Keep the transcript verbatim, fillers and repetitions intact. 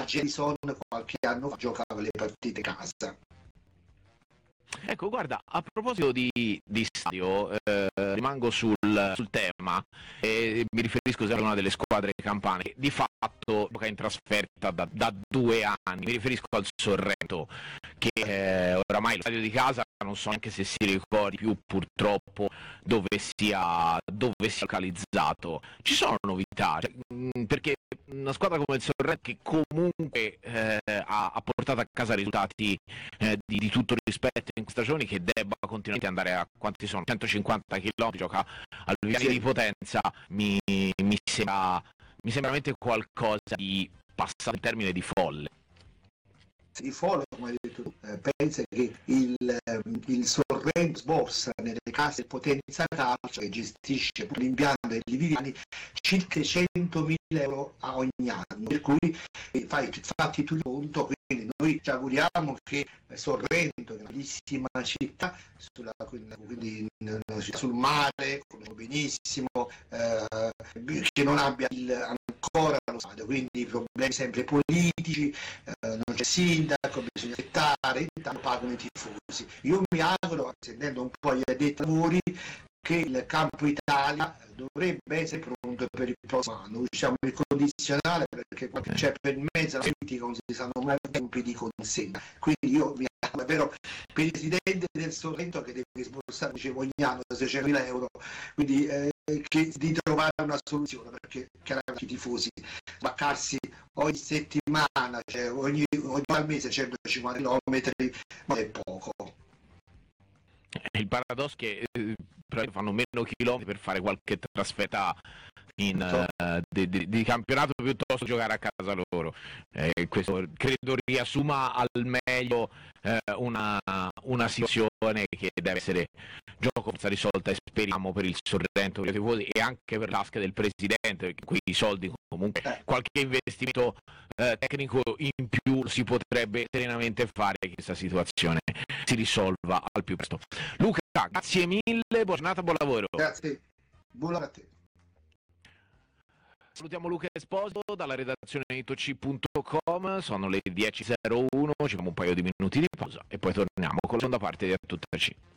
a Jason qualche anno fa giocava le partite in casa. Ecco, guarda, a proposito di, di stadio, eh, rimango sul, sul tema e mi riferisco sempre a una delle squadre campane che di fatto gioca in trasferta da, da due anni. Mi riferisco al Sorrento, che eh, oramai lo stadio di casa non so neanche se si ricordi più purtroppo dove sia, dove sia localizzato. Ci sono novità, cioè, mh, perché una squadra come il Sorrento che comunque eh, ha, ha portato a casa risultati eh, di, di tutto rispetto in queste stagioni, che debba continuamente andare a quanti sono centocinquanta chilometri, gioca al Viale di Potenza, mi, mi sembra mi sembra veramente qualcosa di, passato il termine, di folle. Di folle, come hai detto tu, eh, pensa che il, il Sorrento sborsa nelle case Potenza Calcio, che gestisce l'impianto degli Viviani, circa centomila euro a ogni anno, per cui eh, fai, fatti tu il conto. Quindi noi ci auguriamo che Sorrento, una bellissima città, sulla, quindi sul mare, conosco benissimo, eh, che non abbia il, ancora lo stadio, quindi problemi sempre politici, eh, non c'è sindaco, bisogna aspettare, intanto pagano i tifosi. Io mi auguro, sentendo un po' gli addetti ai lavori, che il Campo Italia dovrebbe essere pronto per il prossimo anno. Usciamo il condizionale perché quando c'è per mezzo la politica non si sanno mai i tempi di consegna. Quindi io mi auguro, però, per il presidente del Sorrento, che deve sborsare, dicevo, ogni anno seicentomila euro, quindi eh, che, di trovare una soluzione, perché chiaramente i tifosi spaccarsi ogni settimana, cioè ogni, ogni al mese centocinquanta chilometri, ma è poco. Il paradosso è che eh, fanno meno chilometri per fare qualche trasferta in, uh, di, di, di campionato piuttosto che giocare a casa loro. Eh, questo credo riassuma al meglio eh, una, una situazione che deve essere gioco risolta, e speriamo per il Sorrento, per i tifosi e anche per l'asca del presidente, perché qui i soldi, comunque qualche investimento eh, tecnico in più si potrebbe serenamente fare, che questa situazione si risolva al più presto. Luca, grazie mille, buona giornata, buon lavoro. Grazie, buon lavoro a te. Salutiamo Luca Esposito dalla redazione di itoc punto com, sono le dieci e zero uno, ci facciamo un paio di minuti di pausa e poi torniamo con la seconda parte di A Tutta C.